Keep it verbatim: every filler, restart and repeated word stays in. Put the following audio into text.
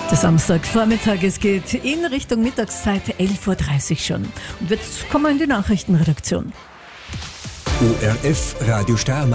Der Samstagvormittag, es geht in Richtung Mittagszeit, elf Uhr dreißig schon. Und jetzt kommen wir in die Nachrichtenredaktion. O R F Radio Steiermark.